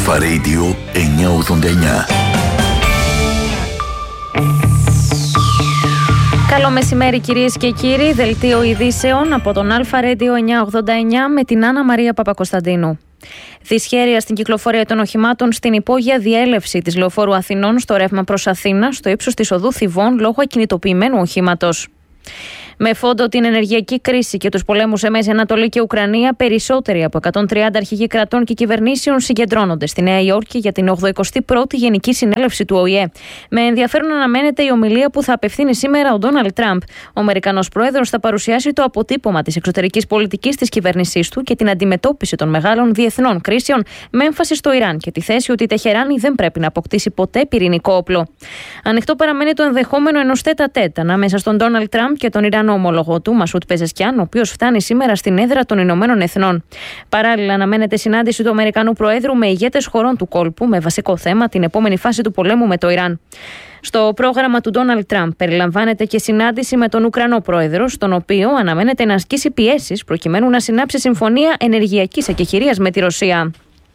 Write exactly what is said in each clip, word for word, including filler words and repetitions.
Αλφα Radio εννιακόσια ογδόντα εννιά. Καλό μεσημέρι κυρίες και κύριοι, δελτίο ειδήσεων από τον Αλφα Radio εννιακόσια ογδόντα εννιά με την Άννα Μαρία Παπακοσταντίνου. Δυσχέρεια στην κυκλοφορία των οχημάτων στην υπόγεια διέλευση της Λεωφόρου Αθηνών στο ρεύμα προς Αθήνα, στο ύψος της οδού Θηβών, λόγω ακινητοποιημένου οχήματος. Με φόντο την ενεργειακή κρίση και τους πολέμους σε Μέση Ανατολή και Ουκρανία, περισσότεροι από εκατόν τριάντα αρχηγοί κρατών και κυβερνήσεων συγκεντρώνονται στη Νέα Υόρκη για την ογδοηκοστή πρώτη Γενική Συνέλευση του Ο Η Ε. Με ενδιαφέρον αναμένεται η ομιλία που θα απευθύνει σήμερα ο Ντόναλντ Τραμπ. Ο Αμερικανός πρόεδρος θα παρουσιάσει το αποτύπωμα της εξωτερικής πολιτικής της κυβέρνησής του και την αντιμετώπιση των μεγάλων διεθνών κρίσεων, με έμφαση στο Ιράν και τη θέση ότι η Τεχεράνη δεν πρέπει να αποκτήσει ποτέ πυρηνικό όπλο. Ανοιχτό παραμένει το ενδεχόμενο ενός τέτα-τέτ ανάμεσα στον Ντόναλντ Τραμπ και τον Ιρανό ομολογό του, Μασούτ Πεζεσκιάν, ο οποίος φτάνει σήμερα στην έδρα των Ηνωμένων Εθνών. Παράλληλα, αναμένεται συνάντηση του Αμερικανού Προέδρου με ηγέτες χωρών του κόλπου, με βασικό θέμα την επόμενη φάση του πολέμου με το Ιράν. Στο πρόγραμμα του Ντόναλντ Τραμπ περιλαμβάνεται και συνάντηση με τον Ουκρανό πρόεδρο, στον οποίο αναμένεται να ασκήσει πιέσεις προκειμένου να συνάψει συμφωνία ενεργειακής εκεχηρίας με τη Ρωσία.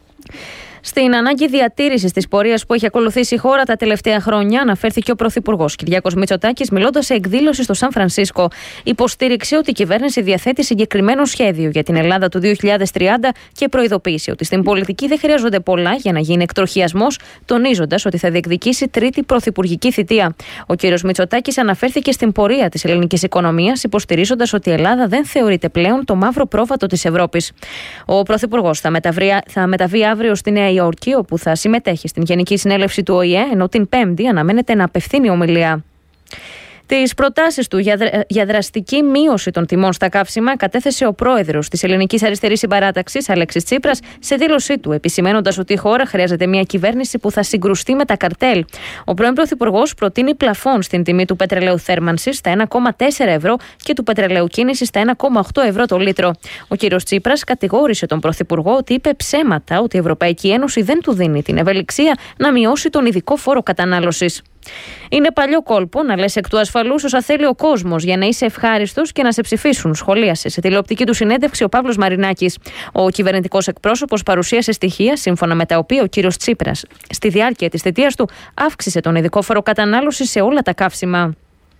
Στην ανάγκη διατήρησης της πορείας που έχει ακολουθήσει η χώρα τα τελευταία χρόνια, αναφέρθηκε ο Πρωθυπουργός Κυριάκος Μητσοτάκης, μιλώντας σε εκδήλωση στο Σαν Φρανσίσκο. Υποστήριξε ότι η κυβέρνηση διαθέτει συγκεκριμένο σχέδιο για την Ελλάδα του δύο χιλιάδες τριάντα και προειδοποίησε ότι στην πολιτική δεν χρειάζονται πολλά για να γίνει εκτροχιασμός, τονίζοντας ότι θα διεκδικήσει τρίτη πρωθυπουργική θητεία. Ο κ. Μητσοτάκης αναφέρθηκε στην πορεία της ελληνικής οικονομίας, υποστηρίζοντας ότι η Ελλάδα δεν θεωρείται πλέον το μαύρο πρόβατο της Ευρώπης. Ο Πρωθυπουργός θα μεταβεί, θα μεταβεί αύριο στη Νέα Υόρκη, όπου θα συμμετέχει στην Γενική Συνέλευση του Ο Η Ε, ενώ την Πέμπτη αναμένεται να απευθύνει ομιλία. Τις προτάσεις του για, δρα... για δραστική μείωση των τιμών στα καύσιμα κατέθεσε ο πρόεδρος της Ελληνικής Αριστερής Συμπαράταξης, Αλέξης Τσίπρας, σε δήλωσή του, επισημαίνοντας ότι η χώρα χρειάζεται μια κυβέρνηση που θα συγκρουστεί με τα καρτέλ. Ο πρώην πρωθυπουργός προτείνει πλαφόν στην τιμή του πετρελαίου θέρμανσης στα ένα κόμμα τέσσερα ευρώ και του πετρελαίου κίνησης στα ένα κόμμα οκτώ ευρώ το λίτρο. Ο κ. Τσίπρας κατηγόρησε τον πρωθυπουργό ότι είπε ψέματα ότι η Ευρωπαϊκή Ένωση δεν του δίνει την ευελιξία να μειώσει τον ειδικό φόρο κατανάλωσης. Είναι παλιό κόλπο να λες εκ του ασφαλούς όσα θέλει ο κόσμος για να είσαι ευχάριστος και να σε ψηφίσουν, σχολίασε σε τηλεοπτική του συνέντευξη ο Παύλος Μαρινάκης. Ο κυβερνητικός εκπρόσωπος παρουσίασε στοιχεία σύμφωνα με τα οποία ο κύριος Τσίπρας στη διάρκεια της θητείας του αύξησε τον ειδικό φόρο κατανάλωσης σε όλα τα καύσιμα.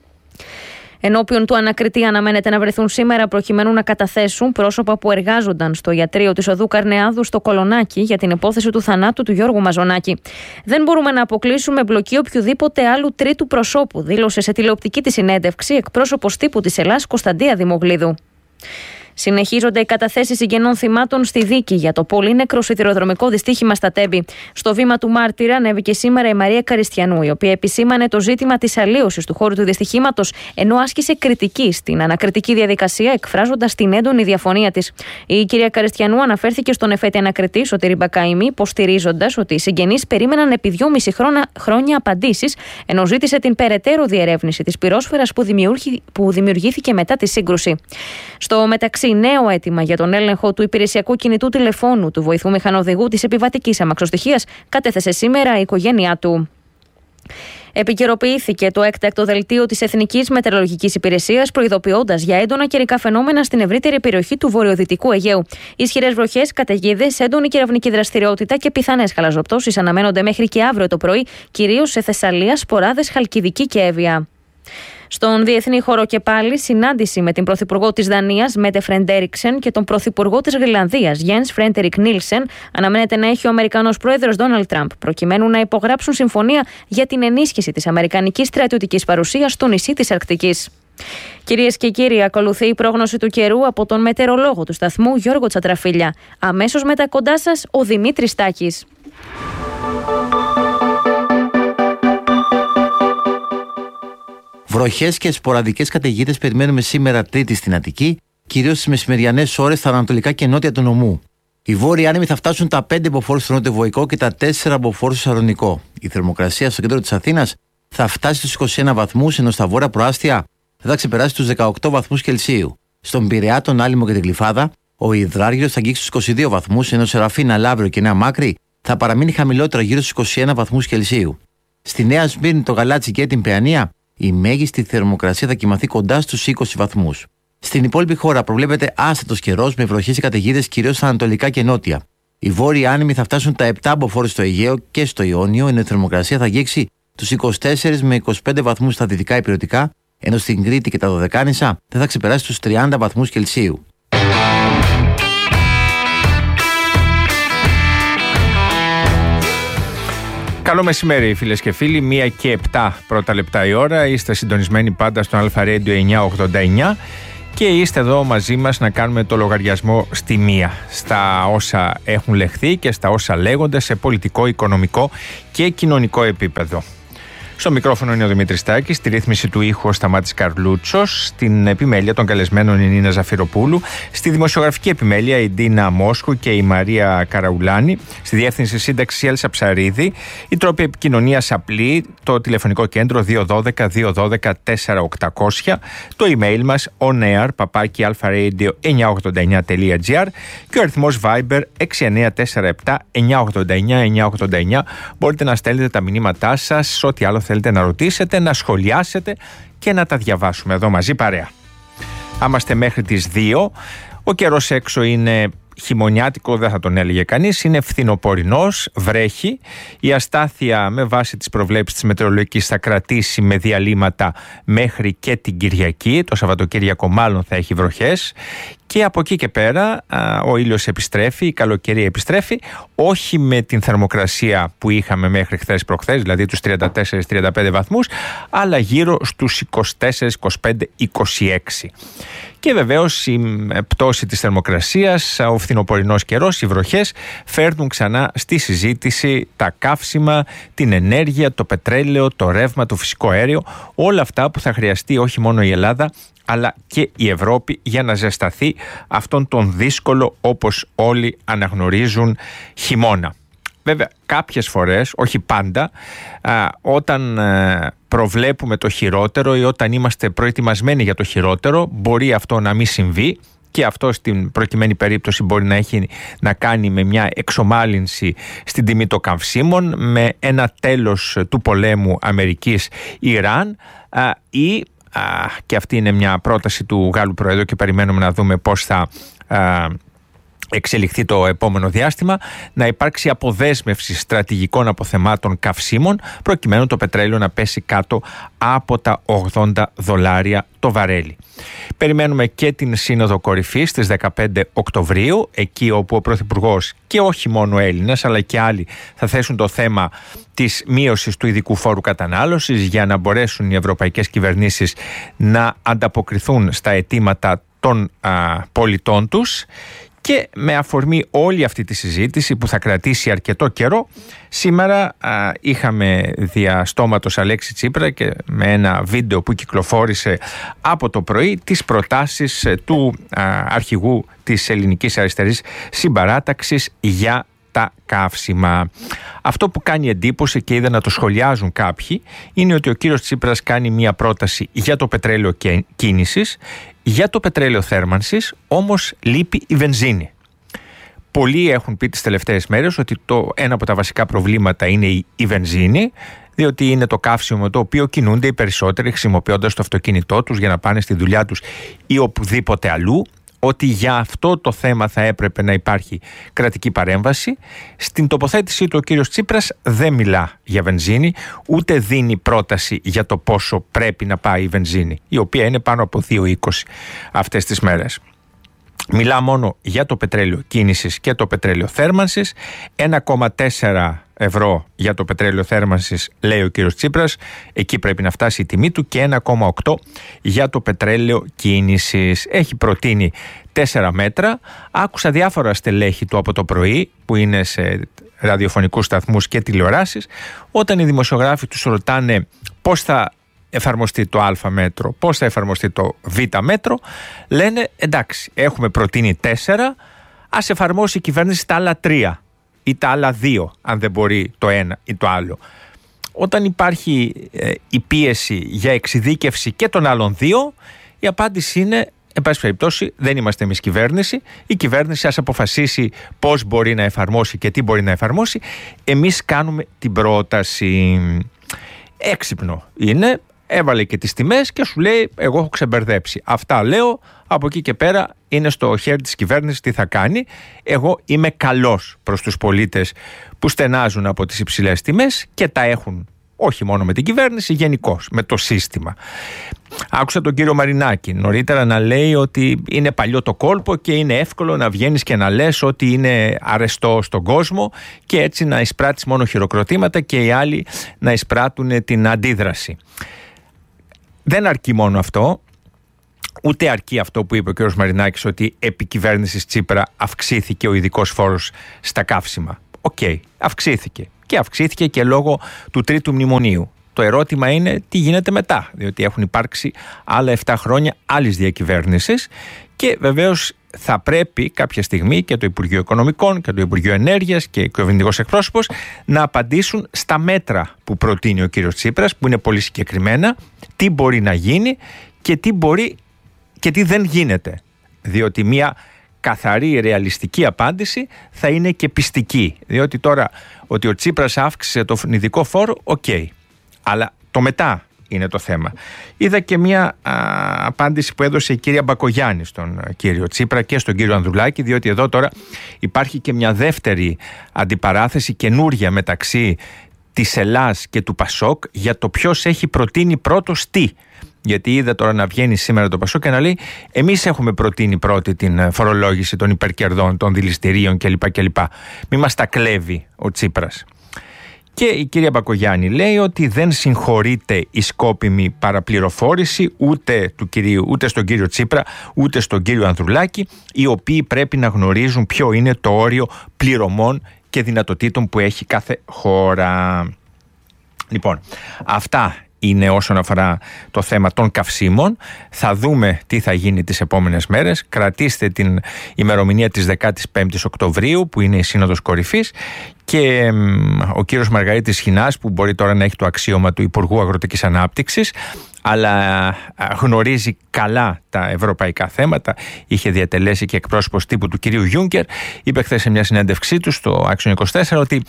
Ενώπιον του ανακριτή αναμένεται να βρεθούν σήμερα προκειμένου να καταθέσουν πρόσωπα που εργάζονταν στο ιατρείο της οδού Καρνεάδου στο Κολονάκι για την υπόθεση του θανάτου του Γιώργου Μαζονάκη. Δεν μπορούμε να αποκλείσουμε εμπλοκή οποιοδήποτε άλλου τρίτου προσώπου, δήλωσε σε τηλεοπτική τη συνέντευξη εκπρόσωπος τύπου της Ελλάς Κωνσταντία Δημογλίδου. Συνεχίζονται οι καταθέσεις συγγενών θυμάτων στη δίκη για το πολύνεκρο σιδηροδρομικό δυστύχημα στα Τέμπη. Στο βήμα του μάρτυρα ανέβηκε σήμερα η Μαρία Καριστιανού, η οποία επισήμανε το ζήτημα της αλλίωσης του χώρου του δυστυχήματος, ενώ άσκησε κριτική στην ανακριτική διαδικασία, εκφράζοντας την έντονη διαφωνία της. Η κυρία Καριστιανού αναφέρθηκε στον εφέτη ανακριτή Σωτήρη Μπακαημή, υποστηρίζοντας ότι οι συγγενείς περίμεναν επί δυόμιση χρόνια απαντήσεις, ενώ ζήτησε την περαιτέρω διερεύνηση της πυρόσφαιρας που, δημιουργή, που δημιουργήθηκε μετά τη σύγκρουση. Στο μεταξύ, νέο αίτημα για τον έλεγχο του υπηρεσιακού κινητού τηλεφώνου του βοηθού μηχανοδηγού της επιβατικής αμαξοστοιχείας κατέθεσε σήμερα η οικογένειά του. Επικαιροποιήθηκε το έκτακτο δελτίο της Εθνικής Μετεωρολογικής Υπηρεσίας, προειδοποιώντας για έντονα καιρικά φαινόμενα στην ευρύτερη περιοχή του βορειοδυτικού Αιγαίου. Ισχυρές βροχές, καταιγίδες, έντονη κεραυνική δραστηριότητα και πιθανές χαλαζοπτώσεις αναμένονται μέχρι και αύριο το πρωί, κυρίως σε Θεσσαλία, Σποράδες, Χαλκιδική και Εύβοια. Στον διεθνή χώρο και πάλι, συνάντηση με την Πρωθυπουργό της Δανίας, Μέτε Φρεντέριξεν, και τον Πρωθυπουργό της Γρυλανδίας, Γιένς Φρέντερικ Νίλσεν, αναμένεται να έχει ο Αμερικανός Πρόεδρος Ντόναλντ Τραμπ, προκειμένου να υπογράψουν συμφωνία για την ενίσχυση της αμερικανικής στρατιωτικής παρουσίας στο νησί της Αρκτικής. Κυρίες και κύριοι, ακολουθεί η πρόγνωση του καιρού από τον μετεωρολόγο του σταθμού Γιώργο Τσατραφίλια. Αμέσως μετά κοντά σας ο Δημήτρης Τάκης. Βροχές και σποραδικές καταιγίδες περιμένουμε σήμερα Τρίτη στην Αττική, κυρίως στις μεσημεριανές ώρες στα ανατολικά και νότια του νομού. Οι βόρειοι άνεμοι θα φτάσουν τα πέντε μποφόρ στο νότιο-βοϊκό και τα τέσσερα μποφόρ στο Σαλονικό. Η θερμοκρασία στο κέντρο της Αθήνας θα φτάσει στους είκοσι ένα βαθμούς, ενώ στα βόρεια προάστια θα ξεπεράσει τους δεκαοκτώ βαθμούς Κελσίου. Στον Πειραιά, τον Άλυμο και την Γλυφάδα, ο υδράργυρος θα αγγίξει τους είκοσι δύο βαθμούς, ενώ σε Ραφίνα, Λαύριο και Νέα Μάκρη θα παραμείνει χαμηλότερο γύρω στους είκοσι ένα βαθμούς Κελσίου. Στη Νέα Σμύρνη, το Γαλάτσι και την Παιανία, η μέγιστη θερμοκρασία θα κοιμαθεί κοντά στους είκοσι βαθμούς. Στην υπόλοιπη χώρα προβλέπεται άστατος καιρός με βροχές και καταιγίδες κυρίως στα ανατολικά και νότια. Οι βόρειοι άνεμοι θα φτάσουν τα επτά μποφόρ στο Αιγαίο και στο Ιόνιο, ενώ η θερμοκρασία θα αγγίξει τους είκοσι τέσσερις με είκοσι πέντε βαθμούς στα δυτικά υπηρετικά, ενώ στην Κρήτη και τα Δωδεκάνησα δεν θα ξεπεράσει τους τριάντα βαθμούς Κελσίου. Καλό μεσημέρι, φίλες και φίλοι. Μία και επτά πρώτα λεπτά η ώρα. Είστε συντονισμένοι πάντα στο Αλφα Radio εννιακόσια ογδόντα εννιά και είστε εδώ μαζί μας να κάνουμε το λογαριασμό στη μία. Στα όσα έχουν λεχθεί και στα όσα λέγονται σε πολιτικό, οικονομικό και κοινωνικό επίπεδο. Στο μικρόφωνο είναι ο Δημήτρης Τάκης, στη ρύθμιση του ήχου ο Σταμάτης Καρλούτσος, στην επιμέλεια των καλεσμένων η Νίνα Ζαφυροπούλου, στη δημοσιογραφική επιμέλεια η Ντίνα Μόσχου και η Μαρία Καραουλάνη, στη διεύθυνση σύνταξη η Έλσα Ψαρίδη, η τρόπη επικοινωνίας απλή, το τηλεφωνικό κέντρο δύο ένα δύο δύο ένα δύο τέσσερα οκτακόσια, το email μας onair παπάκι alpharadio εννιακόσια ογδόντα εννιά τελεία gr και ο αριθμός Viber έξι εννιά τέσσερα επτά εννιακόσια ογδόντα εννιά εννιακόσια ογδόντα εννιά. Μπορείτε να στέλνετε τα μηνύματά σας, ό,τι άλλο θέλετε να ρωτήσετε, να σχολιάσετε και να τα διαβάσουμε εδώ μαζί παρέα. Άμαστε μέχρι τις δύο. Ο καιρός έξω είναι χειμωνιάτικο, δεν θα τον έλεγε κανείς, είναι φθινοπορεινός, βρέχει. Η αστάθεια με βάση τις προβλέψεις της μετεωρολογικής θα κρατήσει με διαλύματα μέχρι και την Κυριακή. Το Σαββατοκύριακο μάλλον θα έχει βροχές. Και από εκεί και πέρα α, ο ήλιος επιστρέφει, η καλοκαιρία επιστρέφει, όχι με την θερμοκρασία που είχαμε μέχρι χθες προχθές, δηλαδή τους τριάντα τέσσερα τριάντα πέντε βαθμούς, αλλά γύρω στους είκοσι τέσσερα είκοσι πέντε είκοσι έξι. Και βεβαίως η πτώση της θερμοκρασίας, ο φθινοπορεινός καιρός, οι βροχές φέρνουν ξανά στη συζήτηση τα καύσιμα, την ενέργεια, το πετρέλαιο, το ρεύμα, το φυσικό αέριο, όλα αυτά που θα χρειαστεί όχι μόνο η Ελλάδα αλλά και η Ευρώπη για να ζεσταθεί αυτόν τον δύσκολο, όπως όλοι αναγνωρίζουν, χειμώνα. Βέβαια, κάποιες φορές, όχι πάντα, α, όταν α, προβλέπουμε το χειρότερο ή όταν είμαστε προετοιμασμένοι για το χειρότερο, μπορεί αυτό να μην συμβεί και αυτό στην προκειμένη περίπτωση μπορεί να έχει να κάνει με μια εξομάλυνση στην τιμή των καυσίμων, με ένα τέλος του πολέμου Αμερικής-Ιράν α, ή Α, και αυτή είναι μια πρόταση του Γάλλου Προέδρου και περιμένουμε να δούμε πώς θα α, εξελιχθεί το επόμενο διάστημα, να υπάρξει αποδέσμευση στρατηγικών αποθεμάτων καυσίμων προκειμένου το πετρέλαιο να πέσει κάτω από τα ογδόντα δολάρια το βαρέλι. Περιμένουμε και την Σύνοδο Κορυφής στις δεκαπέντε Οκτωβρίου, εκεί όπου ο Πρωθυπουργός και όχι μόνο Έλληνας αλλά και άλλοι θα θέσουν το θέμα της μείωσης του ειδικού φόρου κατανάλωσης για να μπορέσουν οι ευρωπαϊκές κυβερνήσεις να ανταποκριθούν στα αιτήματα των α, πολιτών τους. Και με αφορμή όλη αυτή τη συζήτηση που θα κρατήσει αρκετό καιρό, σήμερα α, είχαμε δια στόματος Αλέξη Τσίπρα και με ένα βίντεο που κυκλοφόρησε από το πρωί τις προτάσεις του α, αρχηγού της Ελληνικής Αριστερής Συμπαράταξης για τα καύσιμα. Αυτό που κάνει εντύπωση και είδα να το σχολιάζουν κάποιοι είναι ότι ο κύριος Τσίπρας κάνει μια πρόταση για το πετρέλαιο κίνησης, για το πετρέλαιο θέρμανσης όμως λείπει η βενζίνη. Πολλοί έχουν πει τις τελευταίες μέρες ότι το ένα από τα βασικά προβλήματα είναι η, η βενζίνη, διότι είναι το καύσιμο το οποίο κινούνται οι περισσότεροι χρησιμοποιώντας το αυτοκίνητό τους για να πάνε στη δουλειά τους ή οπουδήποτε αλλού, ότι για αυτό το θέμα θα έπρεπε να υπάρχει κρατική παρέμβαση. Στην τοποθέτησή του ο κύριος Τσίπρας δεν μιλά για βενζίνη, ούτε δίνει πρόταση για το πόσο πρέπει να πάει η βενζίνη, η οποία είναι πάνω από δύο είκοσι αυτές τις μέρες. Μιλά μόνο για το πετρέλαιο κίνησης και το πετρέλαιο θέρμανσης. ένα κόμμα τέσσερα ευρώ για το πετρέλαιο θέρμανσης, λέει ο κύριος Τσίπρας, εκεί πρέπει να φτάσει η τιμή του, και ένα κόμμα οκτώ για το πετρέλαιο κίνησης. Έχει προτείνει τέσσερα μέτρα. Άκουσα διάφορα στελέχη του από το πρωί που είναι σε ραδιοφωνικούς σταθμούς και τηλεοράσεις, όταν οι δημοσιογράφοι τους ρωτάνε πώς θα εφαρμοστεί το α μέτρο, πώς θα εφαρμοστεί το β μέτρο, λένε εντάξει, έχουμε προτείνει τέσσερα, ας εφαρμόσει η κυβέρνηση τα άλλα τρία ή τα άλλα δύο, αν δεν μπορεί το ένα ή το άλλο. Όταν υπάρχει ε, η πίεση για εξειδίκευση και των άλλων δύο, η απάντηση είναι, εν πάση περιπτώσει, δεν είμαστε εμείς κυβέρνηση. Η κυβέρνηση ας αποφασίσει πώς μπορεί να εφαρμόσει και τι μπορεί να εφαρμόσει. Εμείς κάνουμε την πρόταση. Έξυπνο είναι, έβαλε και τις τιμές και σου λέει εγώ έχω ξεμπερδέψει. Αυτά λέω, από εκεί και πέρα είναι στο χέρι της κυβέρνησης τι θα κάνει. Εγώ είμαι καλός προς τους πολίτες που στενάζουν από τις υψηλές τιμές και τα έχουν όχι μόνο με την κυβέρνηση, γενικώς με το σύστημα. Άκουσα τον κύριο Μαρινάκη νωρίτερα να λέει ότι είναι παλιό το κόλπο και είναι εύκολο να βγαίνεις και να λες ότι είναι αρεστό στον κόσμο και έτσι να εισπράττεις μόνο χειροκροτήματα και οι άλλοι να εισπράττουν την αντίδραση. Δεν αρκεί μόνο αυτό, ούτε αρκεί αυτό που είπε ο κύριος Μαρινάκης ότι επί κυβέρνησης Τσίπρα αυξήθηκε ο ειδικός φόρος στα καύσιμα. Οκ, okay, αυξήθηκε. Και αυξήθηκε και λόγω του τρίτου μνημονίου. Το ερώτημα είναι τι γίνεται μετά, διότι έχουν υπάρξει άλλα επτά χρόνια άλλης διακυβέρνησης και βεβαίως θα πρέπει κάποια στιγμή και το Υπουργείο Οικονομικών και το Υπουργείο Ενέργειας και ο κυβερνητικός εκπρόσωπος να απαντήσουν στα μέτρα που προτείνει ο κύριος Τσίπρας, που είναι πολύ συγκεκριμένα, τι μπορεί να γίνει και τι μπορεί και τι δεν γίνεται. Διότι μια καθαρή ρεαλιστική απάντηση θα είναι και πιστική. Διότι τώρα ότι ο Τσίπρας αύξησε το ειδικό φόρο, οκ. Okay. Αλλά το μετά είναι το θέμα. Είδα και μια α, απάντηση που έδωσε η κυρία Μπακογιάννη στον κύριο Τσίπρα και στον κύριο Ανδρουλάκη, διότι εδώ τώρα υπάρχει και μια δεύτερη αντιπαράθεση καινούρια μεταξύ της Ελλάς και του Πασόκ για το ποιος έχει προτείνει πρώτος τι. Γιατί είδα τώρα να βγαίνει σήμερα το Πασόκ και να λέει εμείς έχουμε προτείνει πρώτη την φορολόγηση των υπερκερδών, των δηληστηρίων κλπ. κλπ. Μη μας τα κλέβει ο Τσίπρας. Και η κυρία Μπακογιάννη λέει ότι δεν συγχωρείται η σκόπιμη παραπληροφόρηση ούτε, του κυρίου, ούτε στον κύριο Τσίπρα ούτε στον κύριο Ανδρουλάκη, οι οποίοι πρέπει να γνωρίζουν ποιο είναι το όριο πληρωμών και δυνατοτήτων που έχει κάθε χώρα. Λοιπόν, αυτά είναι όσον αφορά το θέμα των καυσίμων. Θα δούμε τι θα γίνει τις επόμενες μέρες. Κρατήστε την ημερομηνία της δεκαπέντε Οκτωβρίου που είναι η Σύνοδος Κορυφής και ο κύριος Μαργαρίτης Χινάς, που μπορεί τώρα να έχει το αξίωμα του Υπουργού Αγροτικής Ανάπτυξης, αλλά γνωρίζει καλά τα ευρωπαϊκά θέματα, είχε διατελέσει και εκπρόσωπος τύπου του κυρίου Γιούνκερ, είπε χθες σε μια συνέντευξή του στο Άξιον είκοσι τέσσερα ότι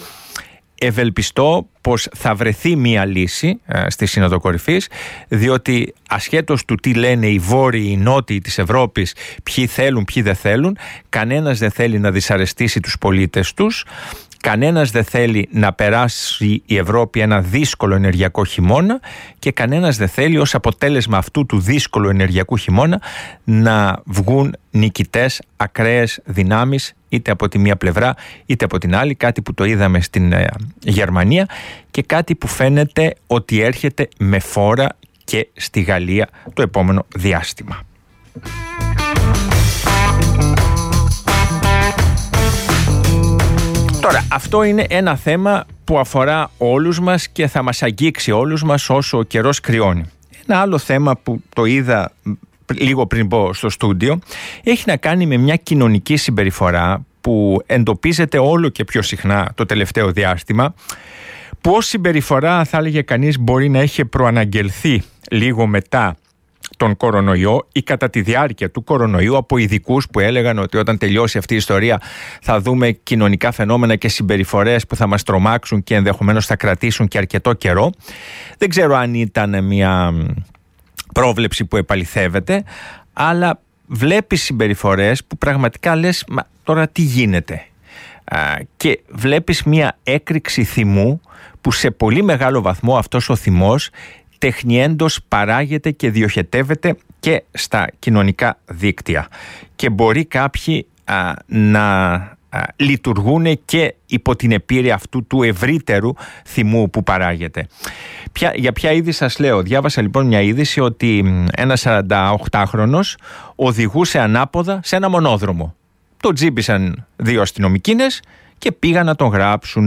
ευελπιστώ πως θα βρεθεί μία λύση ε, στη Σύνοδο Κορυφής, διότι ασχέτως του τι λένε οι βόρειοι, οι νότιοι της Ευρώπης, ποιοι θέλουν, ποιοι δεν θέλουν, κανένας δεν θέλει να δυσαρεστήσει τους πολίτες τους, κανένας δεν θέλει να περάσει η Ευρώπη ένα δύσκολο ενεργειακό χειμώνα και κανένας δεν θέλει ως αποτέλεσμα αυτού του δύσκολου ενεργειακού χειμώνα να βγουν νικητές ακραίες δυνάμεις είτε από τη μία πλευρά είτε από την άλλη, κάτι που το είδαμε στην ε, Γερμανία και κάτι που φαίνεται ότι έρχεται με φόρα και στη Γαλλία το επόμενο διάστημα. Τώρα, αυτό είναι ένα θέμα που αφορά όλους μας και θα μας αγγίξει όλους μας όσο ο καιρός κρυώνει. Ένα άλλο θέμα που το είδα λίγο πριν πω στο στούντιο έχει να κάνει με μια κοινωνική συμπεριφορά που εντοπίζεται όλο και πιο συχνά το τελευταίο διάστημα, που ως συμπεριφορά θα έλεγε κανείς μπορεί να έχει προαναγγελθεί λίγο μετά τον κορονοϊό ή κατά τη διάρκεια του κορονοϊού από ειδικούς που έλεγαν ότι όταν τελειώσει αυτή η ιστορία θα δούμε κοινωνικά φαινόμενα και συμπεριφορές που θα μας τρομάξουν και ενδεχομένως θα κρατήσουν και αρκετό καιρό. Δεν ξέρω αν ήταν μια πρόβλεψη που επαληθεύεται, αλλά βλέπεις συμπεριφορές που πραγματικά λες μα τώρα τι γίνεται, Α, και βλέπεις μια έκρηξη θυμού που σε πολύ μεγάλο βαθμό αυτός ο θυμός τεχνιέντος παράγεται και διοχετεύεται και στα κοινωνικά δίκτυα και μπορεί κάποιοι α, να α, λειτουργούν και υπό την επίρρεια αυτού του ευρύτερου θυμού που παράγεται. Ποια, για ποια είδη σας λέω? Διάβασα λοιπόν μια είδηση ότι ένας σαρανταοκτάχρονος οδηγούσε ανάποδα σε ένα μονόδρομο. Το τζίμπησαν δύο αστυνομικίνες και πήγαν να τον γράψουν.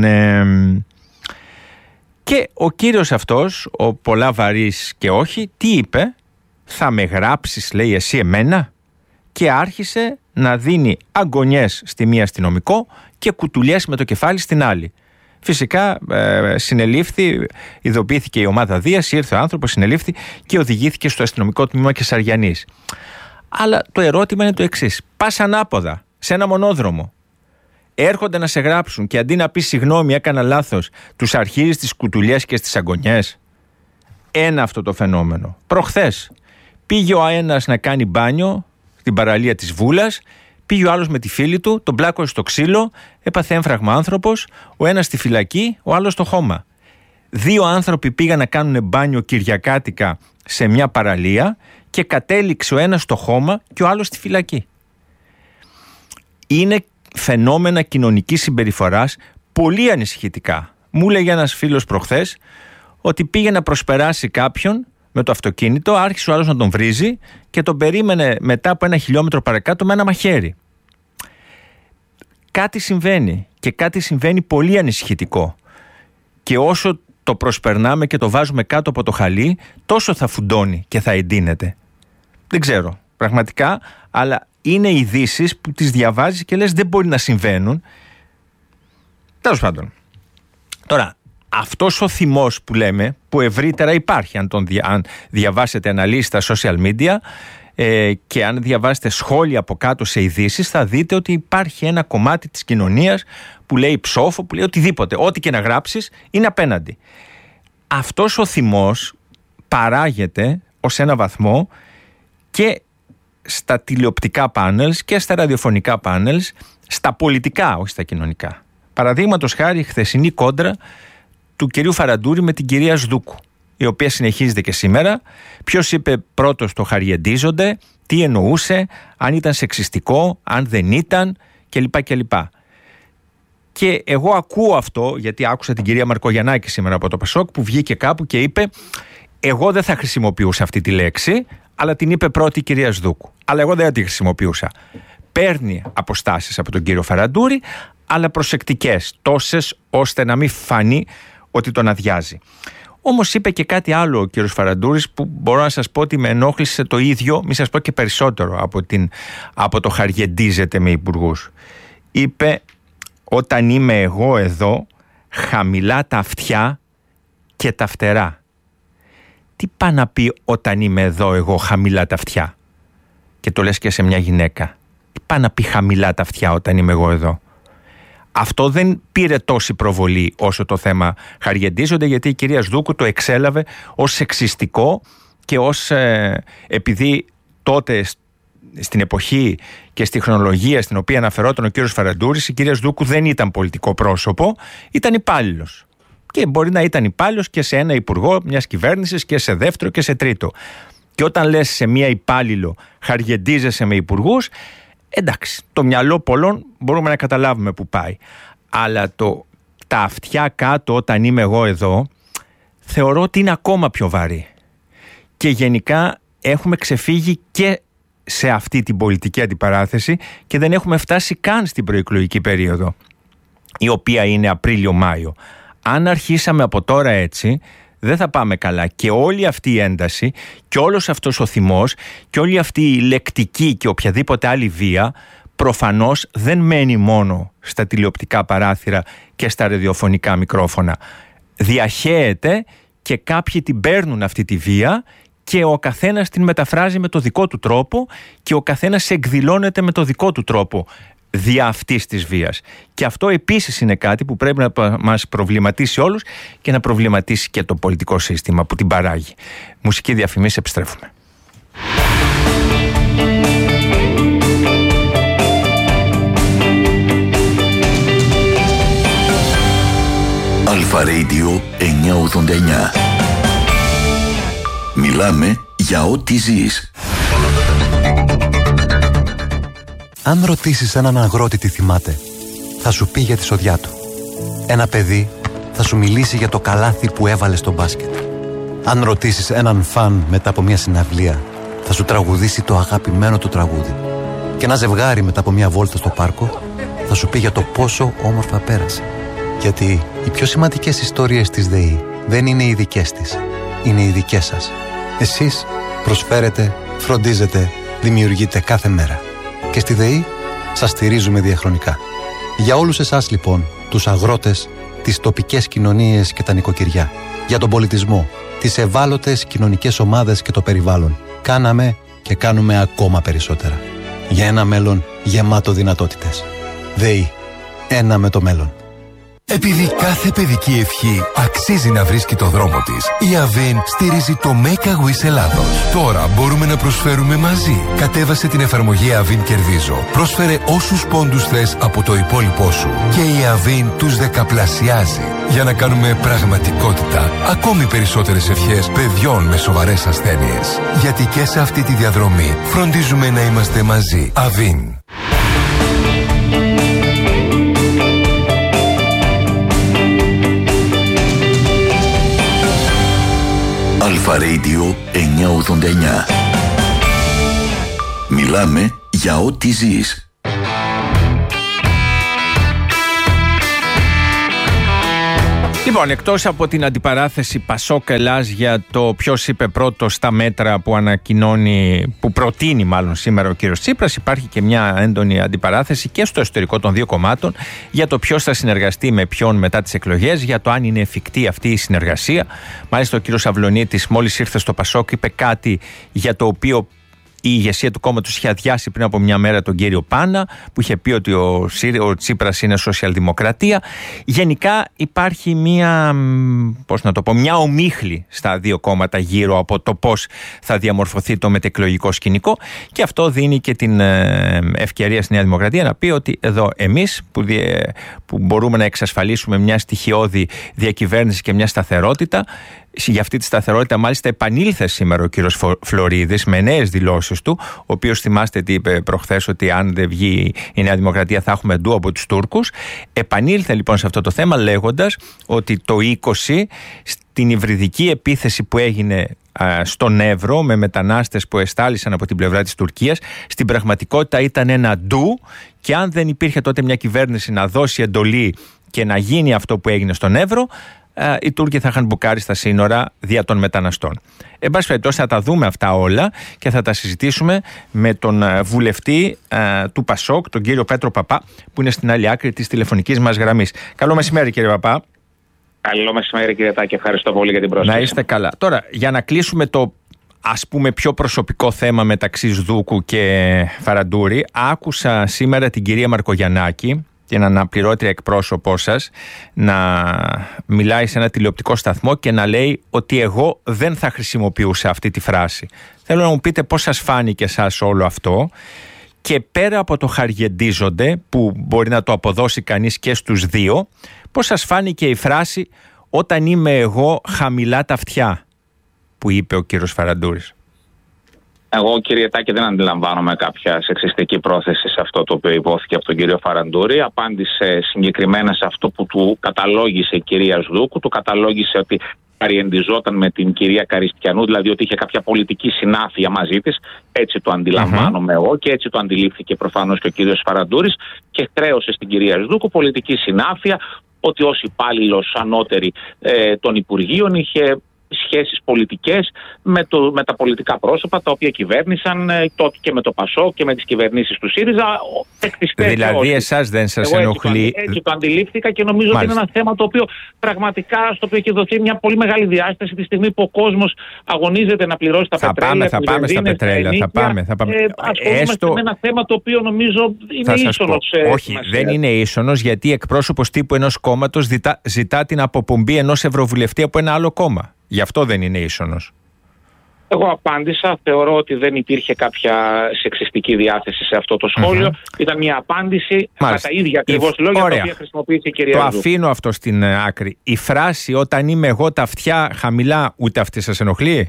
Και ο κύριος αυτός, ο πολλά βαρύς και όχι, τι είπε? Θα με γράψεις, λέει, εσύ εμένα? Και άρχισε να δίνει αγκονιές στη μία αστυνομικό και κουτουλιές με το κεφάλι στην άλλη. Φυσικά ε, συνελήφθη, ειδοποιήθηκε η ομάδα Δίας, ήρθε ο άνθρωπος, συνελήφθη και οδηγήθηκε στο αστυνομικό τμήμα Κεσαριανής. Αλλά το ερώτημα είναι το εξής. Πας ανάποδα σε ένα μονόδρομο, έρχονται να σε γράψουν και αντί να πεις συγγνώμη έκανα λάθος, τους αρχίζεις τις κουτουλιές και στις αγκονιές. ένα αυτό το φαινόμενο. Προχθές πήγε ο ένας να κάνει μπάνιο στην παραλία της Βούλας, πήγε ο άλλος με τη φίλη του, τον πλάκωσε στο ξύλο, έπαθε έμφραγμα άνθρωπος, ο ένας στη φυλακή, ο άλλος στο χώμα. Δύο άνθρωποι πήγαν να κάνουν μπάνιο κυριακάτικα σε μια παραλία και κατέληξε ο ένας στο χώμα και ο άλλος στη φυλακή. Είναι φαινόμενα κοινωνικής συμπεριφοράς πολύ ανησυχητικά. Μου έλεγε ένας φίλος προχθές ότι πήγε να προσπεράσει κάποιον με το αυτοκίνητο, άρχισε ο άλλος να τον βρίζει και τον περίμενε μετά από ένα χιλιόμετρο παρακάτω με ένα μαχαίρι. Κάτι συμβαίνει και κάτι συμβαίνει πολύ ανησυχητικό. Και όσο το προσπερνάμε και το βάζουμε κάτω από το χαλί, τόσο θα φουντώνει και θα εντείνεται. Δεν ξέρω πραγματικά, αλλά είναι ειδήσεις που τις διαβάζεις και λες δεν μπορεί να συμβαίνουν. Τέλος πάντων. Τώρα, αυτός ο θυμός που λέμε, που ευρύτερα υπάρχει, αν, τον δια, αν διαβάσετε αναλύσεις στα social media ε, και αν διαβάσετε σχόλια από κάτω σε ειδήσεις, θα δείτε ότι υπάρχει ένα κομμάτι της κοινωνίας που λέει ψόφο, που λέει οτιδήποτε, ό,τι και να γράψεις είναι απέναντι. Αυτός ο θυμός παράγεται ως ένα βαθμό και στα τηλεοπτικά πάνελς και στα ραδιοφωνικά πάνελς, στα πολιτικά, όχι στα κοινωνικά. Παραδείγματος χάρη η χθεσινή κόντρα του κυρίου Φαραντούρη με την κυρία Σδούκου, η οποία συνεχίζεται και σήμερα. Ποιος είπε πρώτος το χαριεντίζονται, τι εννοούσε, αν ήταν σεξιστικό, αν δεν ήταν κλπ. κλπ. Και εγώ ακούω αυτό, γιατί άκουσα την κυρία Μαρκογιαννάκη σήμερα από το Πασόκ που βγήκε κάπου και είπε εγώ δεν θα χρησιμοποιούσα αυτή τη λέξη, αλλά την είπε πρώτη η κυρία Σδούκου. Αλλά εγώ δεν τη χρησιμοποιούσα. Παίρνει αποστάσεις από τον κύριο Φαραντούρη, αλλά προσεκτικές, τόσες ώστε να μην φανεί ότι τον αδειάζει. Όμως είπε και κάτι άλλο ο κύριος Φαραντούρης που μπορώ να σας πω ότι με ενόχλησε το ίδιο, μη σας πω και περισσότερο από, την, από το χαριεντίζεται με υπουργούς. Είπε όταν είμαι εγώ εδώ χαμηλά τα αυτιά και τα φτερά. Τι πάει να πει όταν είμαι εδώ εγώ χαμηλά τα αυτιά? Και το λες και σε μια γυναίκα. Τι πάει να πει χαμηλά τα αυτιά όταν είμαι εγώ εδώ? Αυτό δεν πήρε τόση προβολή όσο το θέμα χαριεντίζονται, γιατί η κυρία Σδούκου το εξέλαβε ως σεξιστικό και ως ε, επειδή τότε στην εποχή και στη χρονολογία στην οποία αναφερόταν ο κύριος Φαραντούρης, η κυρία Σδούκου δεν ήταν πολιτικό πρόσωπο, ήταν υπάλληλος. Και μπορεί να ήταν υπάλληλος και σε ένα υπουργό μιας κυβέρνησης και σε δεύτερο και σε τρίτο. Και όταν λες σε μια υπάλληλο χαριεντίζεσαι με υπουργούς, εντάξει, το μυαλό πολλών μπορούμε να καταλάβουμε που πάει. Αλλά το, τα αυτιά κάτω όταν είμαι εγώ εδώ, θεωρώ ότι είναι ακόμα πιο βαρύ. Και γενικά έχουμε ξεφύγει και σε αυτή την πολιτική αντιπαράθεση και δεν έχουμε φτάσει καν στην προεκλογική περίοδο, η οποία είναι Απρίλιο-Μάιο. Αν αρχίσαμε από τώρα έτσι, δεν θα πάμε καλά. Και όλη αυτή η ένταση και όλος αυτός ο θυμός και όλη αυτή η λεκτική και οποιαδήποτε άλλη βία προφανώς δεν μένει μόνο στα τηλεοπτικά παράθυρα και στα ραδιοφωνικά μικρόφωνα. Διαχέεται και κάποιοι την παίρνουν αυτή τη βία και ο καθένας την μεταφράζει με το δικό του τρόπο και ο καθένας εκδηλώνεται με το δικό του τρόπο δια αυτής της βίας. Και αυτό επίσης είναι κάτι που πρέπει να μας προβληματίσει όλους και να προβληματίσει και το πολιτικό σύστημα που την παράγει. Μουσική διαφημίση, επιστρέφουμε. Αλφα Radio εννιακόσια ογδόντα εννιά. Μιλάμε για ό,τι ζεις. Αν ρωτήσεις έναν αγρότη τι θυμάται, θα σου πει για τη σοδιά του. Ένα παιδί θα σου μιλήσει για το καλάθι που έβαλε στο μπάσκετ. Αν ρωτήσεις έναν φαν μετά από μια συναυλία, θα σου τραγουδήσει το αγαπημένο του τραγούδι. Και ένα ζευγάρι μετά από μια βόλτα στο πάρκο, θα σου πει για το πόσο όμορφα πέρασε. Γιατί οι πιο σημαντικές ιστορίες της ΔΕΗ δεν είναι οι δικές της, είναι οι δικές σας. Εσείς προσφέρετε, φροντίζετε, δημιουργείτε κάθε μέρα. Και στη ΔΕΗ σας στηρίζουμε διαχρονικά. Για όλους εσάς λοιπόν, τους αγρότες, τις τοπικές κοινωνίες και τα νοικοκυριά, για τον πολιτισμό, τις ευάλωτες κοινωνικές ομάδες και το περιβάλλον, κάναμε και κάνουμε ακόμα περισσότερα. Για ένα μέλλον γεμάτο δυνατότητες. ΔΕΗ. Ένα με το μέλλον. Επειδή κάθε παιδική ευχή αξίζει να βρίσκει το δρόμο της, η Avin στηρίζει το Make a Wish Ελλάδος. Τώρα μπορούμε να προσφέρουμε μαζί. Κατέβασε την εφαρμογή Avin Κερδίζω. Πρόσφερε όσους πόντους θες από το υπόλοιπό σου. Και η Avin τους δεκαπλασιάζει. Για να κάνουμε πραγματικότητα ακόμη περισσότερες ευχές παιδιών με σοβαρές ασθένειες. Γιατί και σε αυτή τη διαδρομή φροντίζουμε να είμαστε μαζί. Avin. Αλφα Radio εννιακόσια ογδόντα εννιά. Μιλάμε για ό,τι ζεις. Λοιπόν, εκτός από την αντιπαράθεση Πασόκ Ελλάς για το ποιος είπε πρώτο στα μέτρα που ανακοινώνει, που προτείνει μάλλον σήμερα ο κύριος Τσίπρας, υπάρχει και μια έντονη αντιπαράθεση και στο εσωτερικό των δύο κομμάτων για το ποιος θα συνεργαστεί με ποιον μετά τις εκλογές, για το αν είναι εφικτή αυτή η συνεργασία. Μάλιστα ο κύριος Αυλωνίτης μόλις ήρθε στο Πασόκ είπε κάτι για το οποίο η ηγεσία του κόμματος είχε αδειάσει πριν από μια μέρα τον κύριο Πάνα, που είχε πει ότι ο, ο Τσίπρας είναι σοσιαλδημοκρατία. Γενικά υπάρχει μια, πώς να το πω, μια ομίχλη στα δύο κόμματα γύρω από το πώς θα διαμορφωθεί το μετεκλογικό σκηνικό, και αυτό δίνει και την ευκαιρία στη Νέα Δημοκρατία να πει ότι εδώ εμείς που, διε, που μπορούμε να εξασφαλίσουμε μια στοιχειώδη διακυβέρνηση και μια σταθερότητα. Για αυτή τη σταθερότητα μάλιστα επανήλθε σήμερα ο κύριος Φλωρίδης με νέες δηλώσεις του, ο οποίος θυμάστε τι είπε προχθές, ότι αν δεν βγει η Νέα Δημοκρατία θα έχουμε ντου από τους Τούρκους. Επανήλθε λοιπόν σε αυτό το θέμα λέγοντας ότι το είκοσι στην υβριδική επίθεση που έγινε α, στον Εύρο με μετανάστες που εστάλησαν από την πλευρά της Τουρκίας, στην πραγματικότητα ήταν ένα ντου, και αν δεν υπήρχε τότε μια κυβέρνηση να δώσει εντολή και να γίνει αυτό που έγινε στον Εύρο, οι Τούρκοι θα είχαν μπουκάρει στα σύνορα δια των μεταναστών. Εν πάση περιπτώσει θα τα δούμε αυτά όλα και θα τα συζητήσουμε με τον βουλευτή α, του Πασόκ, τον κύριο Πέτρο Παπά, που είναι στην άλλη άκρη της τηλεφωνικής μας γραμμής. Καλό μεσημέρι κύριε Παπά. Καλό μεσημέρι κύριε Τάκη, ευχαριστώ πολύ για την πρόσκληση. Να είστε καλά. Τώρα, για να κλείσουμε το ας πούμε πιο προσωπικό θέμα μεταξύ Σδούκου και Φαραντούρη, άκουσα σήμερα την κυρία Μαρκογιαννάκη, την αναπληρώτρια εκπρόσωπό σας, να μιλάει σε ένα τηλεοπτικό σταθμό και να λέει ότι εγώ δεν θα χρησιμοποιούσα αυτή τη φράση. Θέλω να μου πείτε πώς σας φάνηκε εσάς όλο αυτό, και πέρα από το χαριεντίζονται που μπορεί να το αποδώσει κανείς και στους δύο, πώς σας φάνηκε η φράση «όταν είμαι εγώ χαμηλά τα αυτιά» που είπε ο κύριος Φαραντούρης. Εγώ, κύριε Τάκη, δεν αντιλαμβάνομαι κάποια σεξιστική πρόθεση σε αυτό το οποίο υπόθηκε από τον κύριο Φαραντούρη. Απάντησε συγκεκριμένα σε αυτό που του καταλόγησε η κυρία Σδούκου. Του καταλόγησε ότι παριεντιζόταν με την κυρία Καριστιανού, δηλαδή ότι είχε κάποια πολιτική συνάφεια μαζί της. Έτσι το αντιλαμβάνομαι mm-hmm. εγώ, και έτσι το αντιλήφθηκε προφανώς και ο κύριος Φαραντούρης, και χρέωσε στην κυρία Σδούκου πολιτική συνάφεια, ότι ως υπάλληλος ανώτερη ε, των Υπουργείων είχε σχέσεις πολιτικές με, το, με τα πολιτικά πρόσωπα τα οποία κυβέρνησαν ε, τότε και με το Πασόκ και με τις κυβερνήσεις του ΣΥΡΙΖΑ. Δηλαδή εσάς δεν σας Εγώ ενοχλεί? Έτσι το, έτσι το αντιλήφθηκα, και νομίζω Μάλιστα. ότι είναι ένα θέμα το οποίο πραγματικά στο οποίο έχει δοθεί μια πολύ μεγάλη διάσταση τη στιγμή που ο κόσμος αγωνίζεται να πληρώσει τα θα πετρέλαια. Πάμε, θα πάμε στα πετρέλαια. Θα πάμε, θα πάμε. Ε, ασχολούμαστε Έστω... με ένα θέμα το οποίο νομίζω είναι ίσονος. Ε, Όχι, σημασία. Δεν είναι ίσονος, γιατί εκπρόσωπος τύπου ενός κόμματος ζητά, ζητά την αποπομπή ενός ευρωβουλευτή από ένα άλλο κόμμα. Γι' αυτό δεν είναι ίσονος. Εγώ απάντησα, θεωρώ ότι δεν υπήρχε κάποια σεξιστική διάθεση σε αυτό το σχόλιο. Mm-hmm. Ήταν μια απάντηση με τα ίδια ακριβώς λόγια τα οποία χρησιμοποίησε η κυρία Το Ζου. αφήνω αυτό στην άκρη. Η φράση «όταν είμαι εγώ τα αυτιά χαμηλά», ούτε αυτή σας ενοχλεί?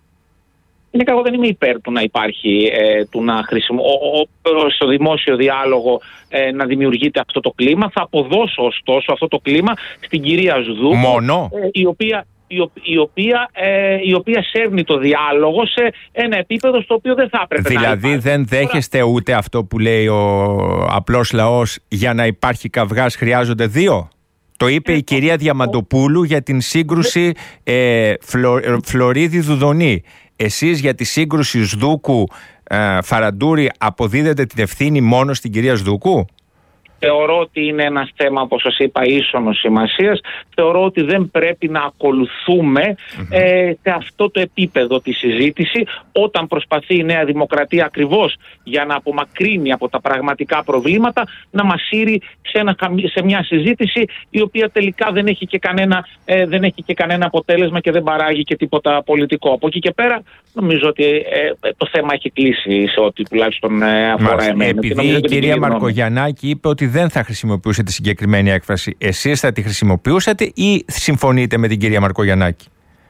Είναι και εγώ δεν είμαι υπέρ του να υπάρχει, ε, του να χρησιμο... στο δημόσιο διάλογο ε, να δημιουργείται αυτό το κλίμα. Θα αποδώσω ωστόσο αυτό το κλίμα στην κυρία Ζου. Μόνο. Ε, η οποία... Η οποία, ε, η οποία σέρνει το διάλογο σε ένα επίπεδο στο οποίο δεν θα έπρεπε δηλαδή, να υπάρχει. Δηλαδή δεν δέχεστε ούτε αυτό που λέει ο απλός λαός, για να υπάρχει καυγάς χρειάζονται δύο? Το είπε ε, η κυρία Διαμαντοπούλου για την σύγκρουση ε, Φλω, Φλωρίδη-Δουδονή. Εσείς για τη σύγκρουση Σδούκου ε, Φαραντούρη αποδίδετε την ευθύνη μόνο στην κυρία Σδούκου? Θεωρώ ότι είναι ένα θέμα, όπως σας είπα, ίσονος σημασίας. Θεωρώ ότι δεν πρέπει να ακολουθούμε mm-hmm. ε, σε αυτό το επίπεδο τη συζήτηση, όταν προσπαθεί η Νέα Δημοκρατία ακριβώς για να απομακρύνει από τα πραγματικά προβλήματα, να μας σύρει σε, ένα, σε μια συζήτηση η οποία τελικά δεν έχει, και κανένα, ε, δεν έχει και κανένα αποτέλεσμα και δεν παράγει και τίποτα πολιτικό. Από εκεί και πέρα νομίζω ότι ε, το θέμα έχει κλείσει σε ό,τι τουλάχιστον ε, αφορά εμένα. Επειδή η κυρία Μαρκογιαννάκη είπε ότι δεν θα χρησιμοποιούσε τη συγκεκριμένη έκφραση, εσείς θα τη χρησιμοποιούσατε ή συμφωνείτε με την κυρία Μαρκογιαννάκη?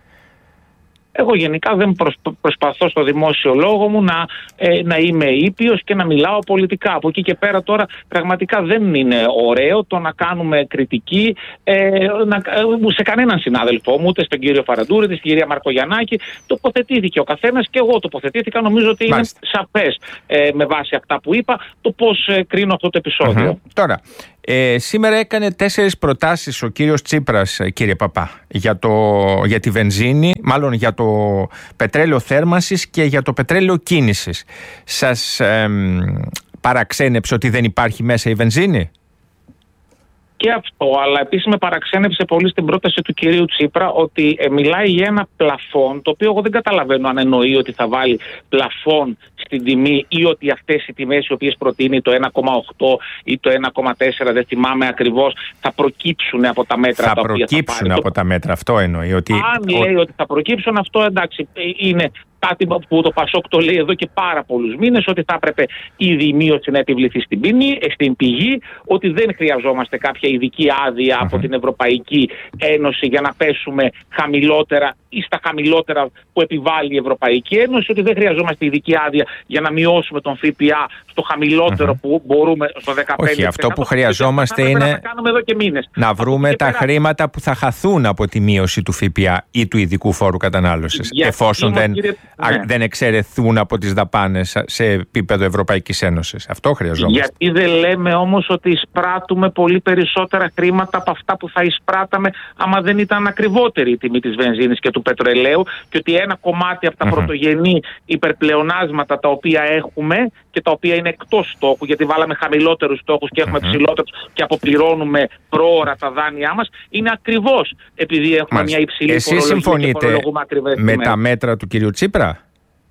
Εγώ γενικά δεν προσπαθώ στο δημόσιο λόγο μου να, ε, να είμαι ήπιος και να μιλάω πολιτικά. Από εκεί και πέρα τώρα πραγματικά δεν είναι ωραίο το να κάνουμε κριτική ε, να, σε κανέναν συνάδελφό μου, ούτε στον κύριο Φαραντούρη, ούτε στην κυρία Μαρκογιαννάκη. Τοποθετήθηκε ο καθένας και εγώ τοποθετήθηκα. Νομίζω ότι είναι σαφές ε, με βάση αυτά που είπα το πώς ε, κρίνω αυτό το επεισόδιο. Mm-hmm. Τώρα, Ε, σήμερα έκανε τέσσερις προτάσεις ο κύριος Τσίπρας, κύριε Παπά, για, το, για τη βενζίνη, μάλλον για το πετρέλαιο θέρμανσης και για το πετρέλαιο κίνησης. Σας ε, παραξένεψε ότι δεν υπάρχει μέσα η βενζίνη? Και αυτό, αλλά επίσης με παραξένεψε πολύ στην πρόταση του κυρίου Τσίπρα ότι ε, μιλάει για ένα πλαφόν, το οποίο εγώ δεν καταλαβαίνω αν εννοεί ότι θα βάλει πλαφόν στην τιμή ή ότι αυτές οι τιμές οι οποίες προτείνει, το ένα κόμμα οκτώ ή το ένα κόμμα τέσσερα, δεν θυμάμαι ακριβώς, θα προκύψουν από τα μέτρα θα τα οποία προκύψουν θα πάρει. από τα μέτρα, αυτό εννοεί. Ότι... Αν λέει ότι θα προκύψουν, αυτό εντάξει, είναι κάτι που το Πασόκ το λέει εδώ και πάρα πολλούς μήνες, ότι θα έπρεπε ήδη η μείωση να επιβληθεί στην, ποινή, στην πηγή, ότι δεν χρειαζόμαστε κάποια ειδική άδεια mm-hmm. από την Ευρωπαϊκή Ένωση για να πέσουμε χαμηλότερα ή στα χαμηλότερα που επιβάλλει η Ευρωπαϊκή Ένωση, ότι δεν χρειαζόμαστε ειδική άδεια για να μειώσουμε τον ΦΠΑ στο χαμηλότερο mm-hmm. που μπορούμε, στο δεκαπέντε τοις εκατό. Όχι, αυτό που χρειαζόμαστε είναι να, κάνουμε εδώ και μήνες. να βρούμε τα πέρα... χρήματα που θα χαθούν από τη μείωση του ΦΠΑ ή του ειδικού φόρου κατανάλωσης, για εφόσον δεν, κύριε... ναι. δεν εξαιρεθούν από τις δαπάνες σε επίπεδο Ευρωπαϊκής Ένωσης. Αυτό χρειαζόμαστε. Γιατί δεν λέμε όμως ότι εισπράττουμε πολύ περισσότερα χρήματα από αυτά που θα εισπράταμε άμα δεν ήταν ακριβότερη η τιμή της βενζίνης και του πετρελαίου, και ότι ένα κομμάτι από τα mm-hmm. πρωτογενή υπερπλεονάσματα τα οποία έχουμε και τα οποία είναι εκτός στόχου, γιατί βάλαμε χαμηλότερους στόχους και έχουμε mm-hmm. ψηλότερους και αποπληρώνουμε πρόωρα τα δάνειά μας, είναι ακριβώς επειδή έχουμε Μάλιστα. μια υψηλή Εσείς συμφωνείτε με τα μέτρα του κυρίου Τσίπρα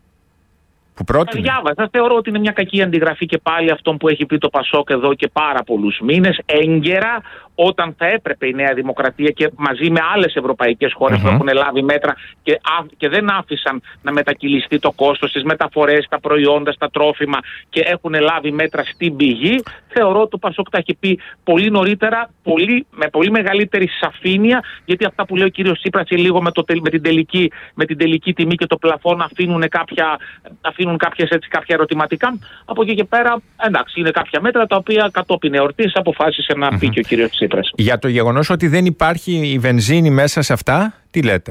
που πρότεινε? Διάβαζα. Θεωρώ ότι είναι μια κακή αντιγραφή και πάλι αυτών που έχει πει το Πασόκ εδώ και πάρα πολλούς μήνες, έγκαιρα, όταν θα έπρεπε η Νέα Δημοκρατία και μαζί με άλλες ευρωπαϊκές χώρες mm-hmm. που έχουν λάβει μέτρα και, α, και δεν άφησαν να μετακυλιστεί το κόστος στις μεταφορές, στα προϊόντα, στα τρόφιμα και έχουν λάβει μέτρα στην πηγή. Θεωρώ ότι το Πασόκ τα έχει πει πολύ νωρίτερα, πολύ, με πολύ μεγαλύτερη σαφήνεια, γιατί αυτά που λέει ο κύριος Τσίπρας λίγο με, το, με, την τελική, με την τελική τιμή και το πλαφόν αφήνουν, κάποια, αφήνουν κάποιες, έτσι, κάποια ερωτηματικά. Από εκεί και πέρα, εντάξει, είναι κάποια μέτρα τα οποία κατόπιν εορτής αποφάσισε να mm-hmm. πει και ο κύριος Τσίπρας. Για το γεγονός ότι δεν υπάρχει η βενζίνη μέσα σε αυτά, τι λέτε?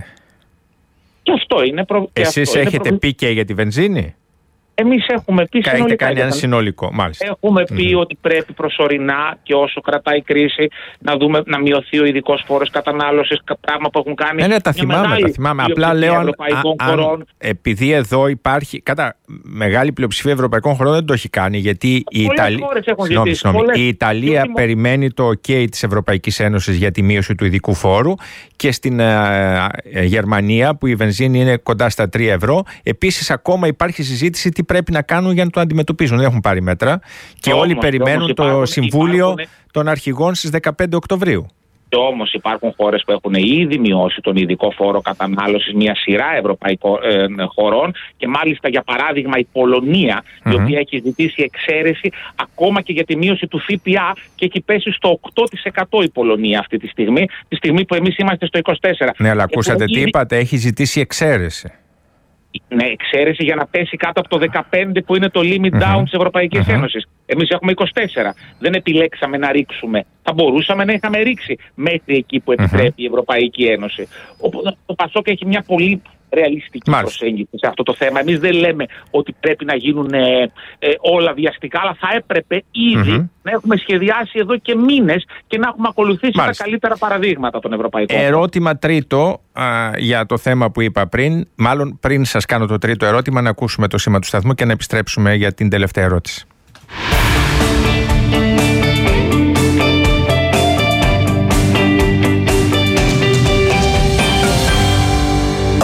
Και αυτό είναι προ... Εσείς αυτό έχετε είναι προ... πει και για τη βενζίνη? Εμείς έχουμε πει συνολικά. Έχετε κάνει ένα συνολικό, μάλιστα. Έχουμε πει mm-hmm. ότι πρέπει προσωρινά και όσο κρατάει η κρίση να, δούμε, να μειωθεί ο ειδικός φόρος κατανάλωσης, πράγμα που έχουν κάνει. Ναι, ναι, τα θυμάμαι, τα θυμάμαι. Απλά λέω αν, αν επειδή εδώ υπάρχει, κατά μεγάλη πλειοψηφία ευρωπαϊκών χωρών δεν το έχει κάνει, γιατί η, Ιταλ... συγνώμη, συγνώμη, πολλές... η Ιταλία και περιμένει το OK της Ευρωπαϊκής Ένωσης για τη μείωση του ειδικού φόρου, και στην ε, ε, Γερμανία που η βενζίνη είναι κοντά στα τρία ευρώ. Επίσης ακόμα υπάρχει συζήτηση τι πρέπει να κάνουν για να το αντιμετωπίζουν. Δεν έχουν πάρει μέτρα και όμως, όλοι περιμένουν το υπάρχουν, Συμβούλιο υπάρχουν... των Αρχηγών στις δεκαπέντε Οκτωβρίου. Και όμως υπάρχουν χώρες που έχουν ήδη μειώσει τον ειδικό φόρο κατανάλωσης, μια σειρά ευρωπαϊκών ε, χωρών, και μάλιστα για παράδειγμα η Πολωνία, mm-hmm. η οποία έχει ζητήσει εξαίρεση ακόμα και για τη μείωση του ΦΠΑ και έχει πέσει στο οκτώ τοις εκατό η Πολωνία αυτή τη στιγμή, τη στιγμή που εμείς είμαστε στο είκοσι τέσσερα τοις εκατό. Ναι, αλλά ακούσατε τι ήδη... είπατε, έχει ζητήσει εξαίρεση. Ναι, εξαίρεση για να πέσει κάτω από το δεκαπέντε που είναι το limit down mm-hmm. της Ευρωπαϊκής mm-hmm. Ένωσης. Εμείς έχουμε είκοσι τέσσερα. Δεν επιλέξαμε να ρίξουμε. Θα μπορούσαμε να είχαμε ρίξει μέτρη εκεί που επιτρέπει mm-hmm. η Ευρωπαϊκή Ένωση. Οπότε το Πασόκ έχει μια πολύ ρεαλιστική Μάλιστα. προσέγγιση σε αυτό το θέμα. Εμείς δεν λέμε ότι πρέπει να γίνουν ε, ε, όλα βιαστικά, αλλά θα έπρεπε ήδη mm-hmm. να έχουμε σχεδιάσει εδώ και μήνες και να έχουμε ακολουθήσει Μάλιστα. τα καλύτερα παραδείγματα των ευρωπαϊκών. Ερώτημα τρίτο α, για το θέμα που είπα πριν. Μάλλον πριν σας κάνω το τρίτο ερώτημα, να ακούσουμε το σήμα του σταθμού και να επιστρέψουμε για την τελευταία ερώτηση.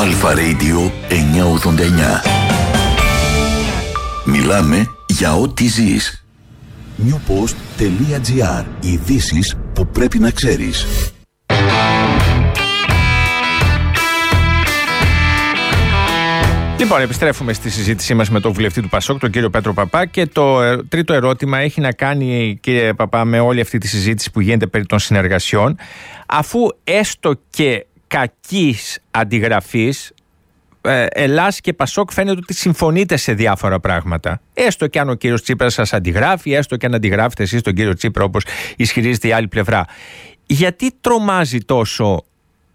Αλφα Radio εννιακόσια ογδόντα εννιά. Μιλάμε για ό,τι ζεις. newpost.gr. Ειδήσεις που πρέπει να ξέρεις. Λοιπόν, επιστρέφουμε στη συζήτησή μας με τον βουλευτή του Πασόκ, τον κύριο Πέτρο Παπά, και το ε, τρίτο ερώτημα έχει να κάνει, κύριε Παπά, με όλη αυτή τη συζήτηση που γίνεται περί των συνεργασιών. Αφού έστω και κακής αντιγραφής, ε, Ελλάς και Πασόκ φαίνεται ότι συμφωνείτε σε διάφορα πράγματα. Έστω και αν ο κύριος Τσίπρας σας αντιγράφει, έστω και αν αντιγράφετε εσείς τον κύριο Τσίπρα όπως ισχυρίζεται η άλλη πλευρά. Γιατί τρομάζει τόσο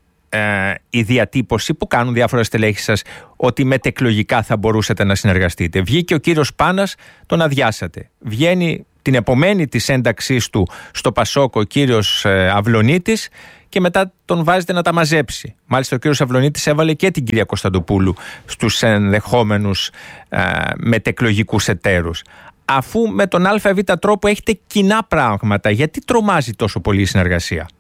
Ε, η διατύπωση που κάνουν διάφορα στελέχη σας ότι μετεκλογικά θα μπορούσατε να συνεργαστείτε? Βγήκε ο κύριος Πάνας, τον αδειάσατε. Βγαίνει την επομένη της ένταξής του στο Πασόκ ο κύριος ε, Αυλωνίτης και μετά τον βάζετε να τα μαζέψει. Μάλιστα ο κύριος Αυλωνίτης έβαλε και την κυρία Κωνσταντοπούλου στους ενδεχόμενους ε, μετεκλογικούς εταίρους. Αφού με τον ΑΒ τρόπο έχετε κοινά πράγματα, γιατί τρομάζει τόσο πολύ η συνεργασία?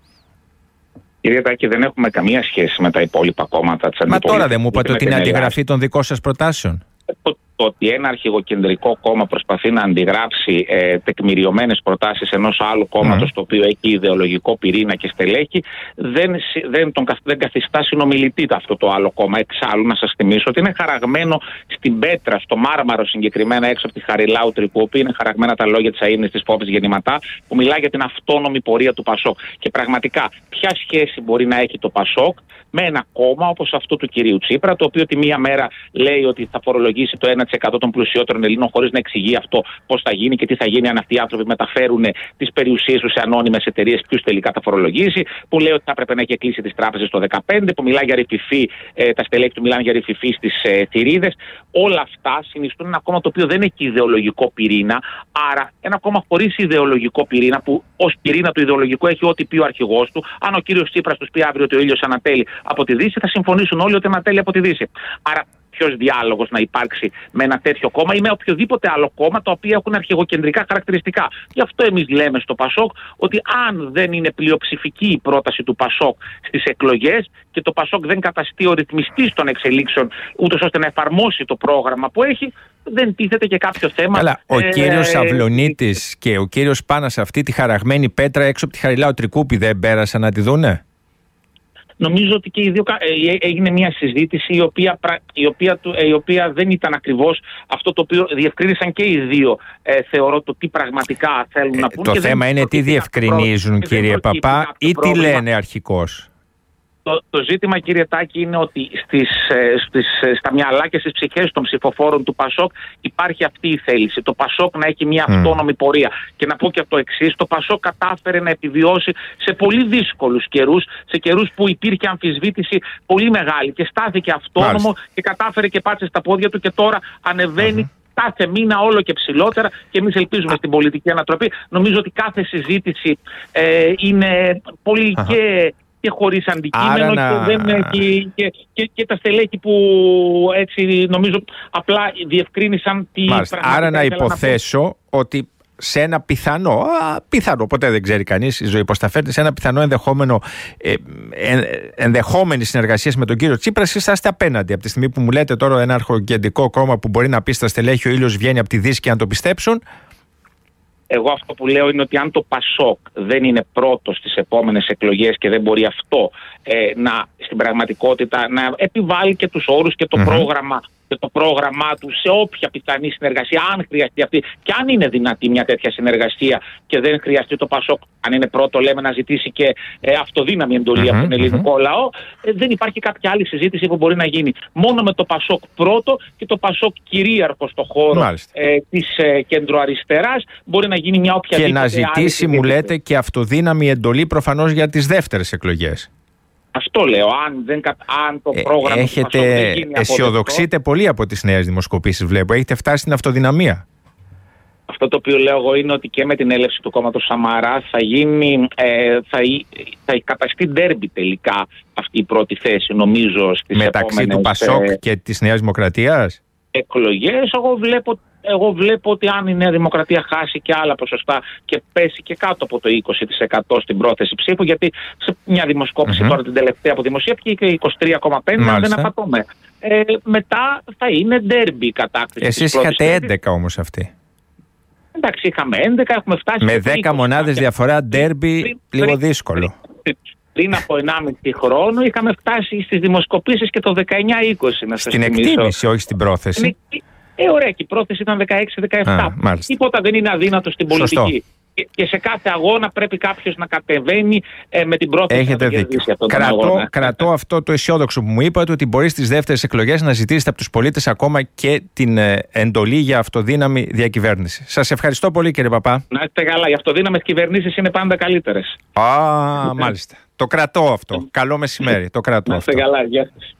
Κύριε Τάκη, δεν έχουμε καμία σχέση με τα υπόλοιπα κόμματα της αντιπολίτευσης. Μα τώρα δεν μου είπατε ότι είναι αντιγραφή των δικών σας προτάσεων? Το, το ότι ένα αρχηγοκεντρικό κόμμα προσπαθεί να αντιγράψει ε, τεκμηριωμένες προτάσεις ενός άλλου κόμματος, mm. το οποίο έχει ιδεολογικό πυρήνα και στελέχη, δεν, δεν, τον, δεν καθιστά συνομιλητή αυτό το άλλο κόμμα. Εξάλλου, να σας θυμίσω ότι είναι χαραγμένο στην πέτρα, στο μάρμαρο συγκεκριμένα έξω από τη Χαριλάου Τρικού, όπου είναι χαραγμένα τα λόγια της Αΐνης της Φόβης Γεννηματά, που μιλάει για την αυτόνομη πορεία του Πασόκ. Και πραγματικά, ποια σχέση μπορεί να έχει το Πασόκ με ένα κόμμα όπως αυτό του κυρίου Τσίπρα, το οποίο τη μία μέρα λέει ότι θα φορολογήσει το ένα τοις εκατό των πλουσιότερων Ελλήνων, χωρίς να εξηγεί αυτό πώς θα γίνει και τι θα γίνει αν αυτοί οι άνθρωποι μεταφέρουν τις περιουσίες τους σε ανώνυμες εταιρείες, ποιους τελικά θα φορολογήσει, που λέει ότι θα έπρεπε να έχει κλείσει τις τράπεζες το δύο χιλιάδες δεκαπέντε, που μιλάει για ρηφιφή, ε, τα στελέχη του μιλάνε για ρηφιφή στις ε, θηρίδες. Όλα αυτά συνιστούν ένα κόμμα το οποίο δεν έχει ιδεολογικό πυρήνα, άρα ένα κόμμα χωρίς ιδεολογικό πυρήνα, που ως πυρήνα του ιδεολογικού έχει ό,τι πει ο αρχηγός του. Αν ο κύριος Τσίπρας τους πει αύριο ότι ο ήλιος ανατέλει από τη Δύση, θα συμφωνήσουν όλοι ότι ανατέλει από τη Δύση. Άρα, ποιος διάλογος να υπάρξει με ένα τέτοιο κόμμα ή με οποιοδήποτε άλλο κόμμα, τα οποία έχουν αρχηγοκεντρικά χαρακτηριστικά? Γι' αυτό εμείς λέμε στο Πασόκ ότι αν δεν είναι πλειοψηφική η πρόταση του Πασόκ στις εκλογές και το Πασόκ δεν καταστεί ο ρυθμιστής των εξελίξεων, ούτως ώστε να εφαρμόσει το πρόγραμμα που έχει, δεν τίθεται και κάποιο θέμα. Καλά, ο ε, κύριος ε, Αυλωνίτης και ο κύριος Πάνας, αυτή τη χαραγμένη πέτρα έξω από τη Χαριλάου Τρικούπη, δεν πέρασαν να τη δούνε? Νομίζω ότι και οι δύο, έγινε μια συζήτηση η οποία, η, οποία, η οποία δεν ήταν ακριβώς αυτό το οποίο διευκρίνησαν και οι δύο. Ε, θεωρώ το τι πραγματικά θέλουν ε, να πούν. Το και θέμα είναι τι διευκρινίζουν, κύριε Παπά, ή τι λένε αρχικώς? Το, το ζήτημα, κύριε Τάκη, είναι ότι στις, στις, στα μυαλά και στις ψυχές των ψηφοφόρων του Πασόκ υπάρχει αυτή η θέληση. Το Πασόκ να έχει μια mm. αυτόνομη πορεία. Και να πω και το εξής: το Πασόκ κατάφερε να επιβιώσει σε πολύ δύσκολους καιρούς, σε καιρούς που υπήρχε αμφισβήτηση πολύ μεγάλη, και στάθηκε αυτόνομο Μάλιστα. και κατάφερε και πάτησε στα πόδια του, και τώρα ανεβαίνει. Mm-hmm. Κάθε μήνα όλο και ψηλότερα, και εμείς ελπίζουμε στην πολιτική ανατροπή. Νομίζω ότι κάθε συζήτηση ε, είναι πολύ uh-huh. και. και χωρίς αντικείμενο να... και, δεν έχει, και, και, και τα στελέχη που έτσι νομίζω απλά διευκρίνησαν τι Μάλιστα. Άρα να υποθέσω να... ότι σε ένα πιθανό, α, πιθανό, ποτέ δεν ξέρει κανείς η ζωή πώς θα φέρνει, σε ένα πιθανό ενδεχόμενο ε, ε, ενδεχόμενη συνεργασία με τον κύριο Τσίπρα, εσείς θα είστε απέναντι. Από τη στιγμή που μου λέτε τώρα ένα αρχοκεντρικό κόμμα που μπορεί να πει στα στελέχη ο ήλιος βγαίνει από τη Δύση και να το πιστέψουν. Εγώ αυτό που λέω είναι ότι αν το Πασόκ δεν είναι πρώτο στις επόμενες εκλογές και δεν μπορεί αυτό ε, να στην πραγματικότητα να επιβάλλει και τους όρους και το mm-hmm. πρόγραμμα και το πρόγραμμά του σε όποια πιθανή συνεργασία, αν χρειαστεί αυτή, και αν είναι δυνατή μια τέτοια συνεργασία και δεν χρειαστεί το Πασόκ, αν είναι πρώτο, λέμε, να ζητήσει και ε, αυτοδύναμη εντολή mm-hmm, από τον ελληνικό mm-hmm. λαό, ε, δεν υπάρχει κάποια άλλη συζήτηση που μπορεί να γίνει. Μόνο με το Πασόκ πρώτο και το Πασόκ κυρίαρχο στο χώρο ε, της ε, κεντροαριστεράς μπορεί να γίνει μια οποιαδήποτε. Και να ζητήσει, μου λέτε, και αυτοδύναμη εντολή προφανώς για τις δεύτερες εκλογές. Αυτό λέω. Αν, δεν, αν το πρόγραμμα έχετε, του Πασόκ δεν γίνει αισιοδοξείτε πολύ από τις νέες δημοσκοπήσεις, βλέπω. Έχετε φτάσει στην αυτοδυναμία. Αυτό το οποίο λέω εγώ είναι ότι και με την έλευση του κόμματος Σαμαρά θα γίνει, ε, θα, θα καταστεί ντέρμπι τελικά αυτή η πρώτη θέση, νομίζω, στις μεταξύ επόμενες, του Πασόκ ε, και της Νέας Δημοκρατίας. Εκλογές. Εγώ βλέπω Εγώ βλέπω ότι αν η Νέα Δημοκρατία χάσει και άλλα ποσοστά και πέσει και κάτω από το είκοσι τοις εκατό στην πρόθεση ψήφου, γιατί σε μια δημοσκόπηση mm-hmm. τώρα την τελευταία που δημοσιεύτηκε και είκοσι τρία κόμμα πέντε τοις εκατό, αν δεν απατώμε. Ε, μετά θα είναι ντέρμπι η κατάκτηση. Εσείς είχατε έντεκα όμως αυτή. Εντάξει, είχαμε έντεκα, έχουμε φτάσει. Με δέκα μονάδες διαφορά, ντέρμπι λίγο δύσκολο. Πριν, πριν από ενάμιση χρόνο είχαμε φτάσει στις δημοσκοπήσεις και το δεκαεννιά είκοσι. Στην εκτίμηση, όχι στην πρόθεση. Ε, ωραία, και η πρόθεση ήταν δεκαέξι δεκαεπτά. Τίποτα δεν είναι αδύνατο στην πολιτική. Και, και σε κάθε αγώνα πρέπει κάποιος να κατεβαίνει ε, με την πρόθεση. Έχετε να κερδίσει αυτόν τον κρατώ, αγώνα. Κρατώ αυτό το αισιόδοξο που μου είπατε, ότι μπορεί στις δεύτερες εκλογές να ζητήσετε από τους πολίτες ακόμα και την ε, εντολή για αυτοδύναμη διακυβέρνηση. Σας ευχαριστώ πολύ, κύριε Παπά. Να είστε καλά. Οι αυτοδύναμες κυβερνήσεις είναι πάντα καλύτερες. Α, μάλιστα. Το κρατώ αυτό. Καλό μεσημέρι. Το κρατώ να είστε αυτό. καλά. Γεια σας.